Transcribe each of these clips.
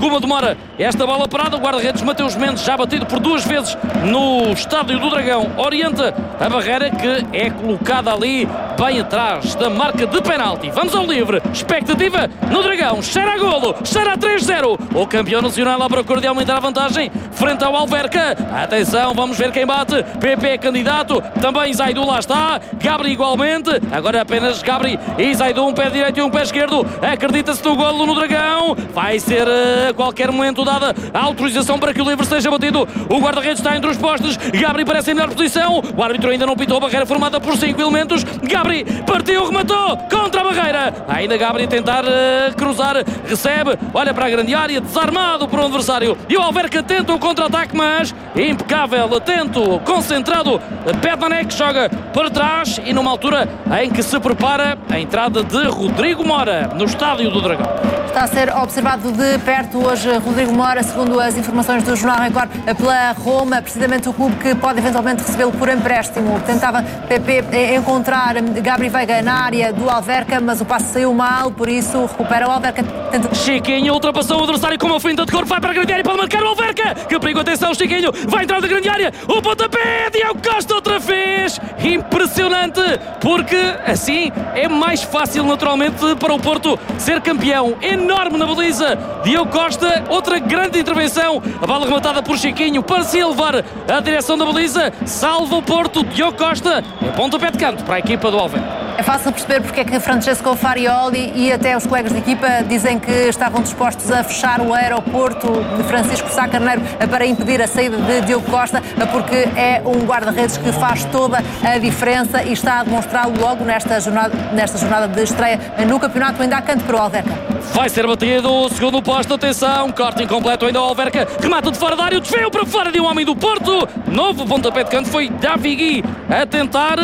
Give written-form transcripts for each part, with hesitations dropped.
alguma demora esta bola parada. O guarda-redes Mateus Mendes, já batido por 2 vezes no Estádio do Dragão, orienta a barreira que é colocada ali bem atrás da marca de penalti. Vamos ao livre, expectativa no Dragão, cheira a golo, cheira a 3-0. O campeão nacional à procura de aumentar a vantagem frente ao Alverca. Atenção, vamos ver quem bate. PP é candidato, também Zaidu lá está, Gabri igualmente, agora apenas Gabri e Zaidu, um pé direito e um pé esquerdo. Acredita-se no golo no Dragão, vai ser a qualquer momento dada a autorização para que o livre seja batido. O guarda-redes está entre os postes, Gabri parece em melhor posição, o árbitro ainda não pitou a barreira formada por 5 elementos. Gabri partiu, rematou contra a barreira, ainda Gabri a tentar cruzar, recebe, olha para a grande área, desarmado por um adversário, e o Alverca tenta o contra-ataque, mas impecável, atento, concentrado, Bednanek joga para trás e numa altura em que se prepara a entrada de Rodrigo Mora no Estádio do Dragão. Está a ser observado de perto hoje Rodrigo Mora, segundo as informações do Jornal Record, pela Roma, precisamente o clube que pode eventualmente recebê-lo por empréstimo. Tentava PP encontrar Gabri Veiga na área do Alverca, mas o passe saiu mal, por isso recupera o Alverca. Chiquinho ultrapassou o adversário com uma finta de corpo, vai para a grande área para marcar o Alverca. Que perigo, atenção, Chiquinho vai entrar na grande área, o pontapé, Diogo Costa outra vez. Impressionante, porque assim é mais fácil naturalmente para o Porto ser campeão. Enorme na baliza, Diogo Costa, outra grande intervenção, a bola rematada por Chiquinho para se elevar a direção da baliza, salva o Porto, Diogo Costa, é pontapé de canto para a equipa do Alverca. É fácil perceber porque é que Francesco Farioli e até os colegas de equipa dizem que estavam dispostos a fechar o aeroporto de Francisco Sá Carneiro para impedir a saída de Diogo Costa, porque é um guarda-redes que faz toda a diferença e está a demonstrá-lo logo nesta jornada de estreia no campeonato. Ainda há canto para o Alverca. Vai ser batido, segundo posto, atenção, corte incompleto ainda ao Alverca, remata de fora da área, o desvio para fora de um homem do Porto, novo pontapé de canto, foi Davigui a tentar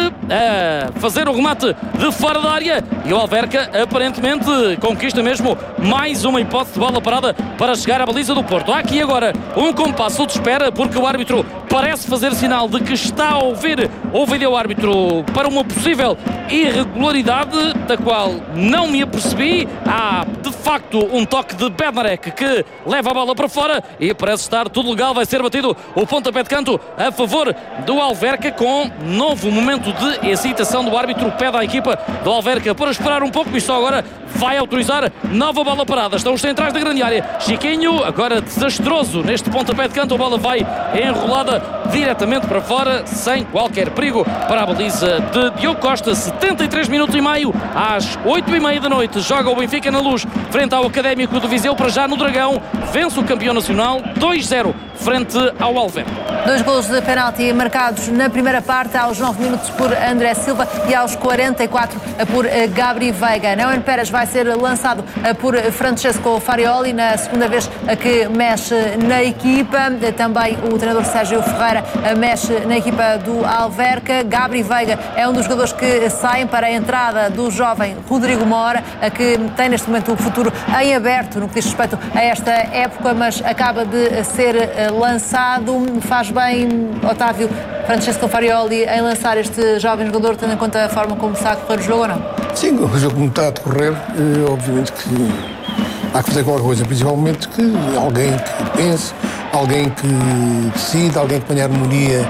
fazer o remate de fora da área e o Alverca aparentemente conquista mesmo mais uma hipótese de bola parada para chegar à baliza do Porto. Há aqui agora um compasso de espera porque o árbitro parece fazer sinal de que está a ouvir o vídeo-árbitro para uma possível irregularidade da qual não me apercebi. Há de facto um toque de Bednarik que leva a bola para fora e parece estar tudo legal. Vai ser batido o pontapé de canto a favor do Alverca com novo momento de hesitação do árbitro. Pede à equipa do Alverca para esperar um pouco e só agora vai autorizar nova bola parada. Estão os centrais da grande área. Chiquinho agora desastroso neste pontapé de canto. A bola vai enrolada diretamente para fora sem qualquer perigo para a baliza de Diogo Costa. 73 minutos e meio às 8h30 da noite. Joga o Benfica na Luz frente ao Académico do Viseu. Para já no Dragão vence o campeão nacional 2-0 frente ao Alverca. 2 golos de penalti marcados na primeira parte aos 9 minutos por André Silva e aos 44 por Gabri Veiga. Neuen Pérez vai ser lançado por Francesco Farioli, na segunda vez que mexe na equipa. Também o treinador Sérgio Ferreira mexe na equipa do Alverca. Gabri Veiga é um dos jogadores que saem para a entrada do jovem Rodrigo Mora, que tem neste momento o futuro em aberto no que diz respeito a esta época, mas acaba de ser lançado. Faz bem, Otávio, Francesco Farioli em lançar este jovem jogador, tendo em conta a forma como está a correr o jogo, ou não? Sim, o jogo como está a decorrer, obviamente que há que fazer qualquer coisa, principalmente que alguém que pense, alguém que decida, alguém que ponha harmonia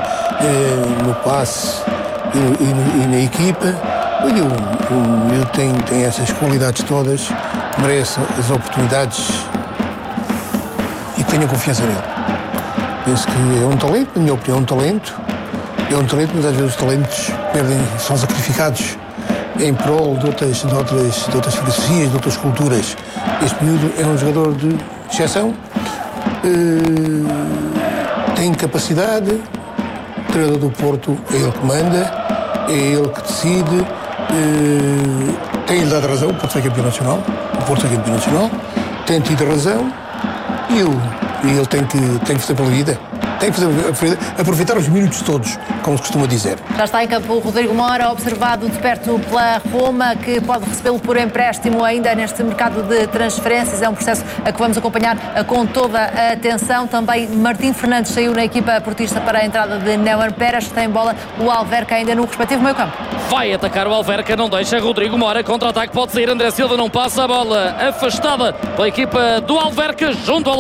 no passe e na equipa. Eu tenho essas qualidades todas, merece as oportunidades e tenho confiança nele. Penso que é um talento, na minha opinião, é um talento, mas às vezes os talentos são sacrificados em prol de outras filosofias, de outras culturas. Este miúdo é um jogador de exceção, tem capacidade, o treinador do Porto é ele que manda, é ele que decide, tem-lhe dado razão, o Porto foi campeão nacional, tem tido razão e ele tem que fazer pela vida. Tem que aproveitar os minutos todos, como se costuma dizer. Já está em campo o Rodrigo Mora, observado de perto pela Roma, que pode recebê-lo por empréstimo ainda neste mercado de transferências. É um processo a que vamos acompanhar com toda a atenção. Também Martim Fernandes saiu na equipa portista para a entrada de Neuen Pérez. Tem bola o Alverca ainda no respectivo meio campo. Vai atacar o Alverca, não deixa Rodrigo Mora. Contra-ataque pode sair, André Silva não passa a bola. Afastada pela equipa do Alverca, junto ao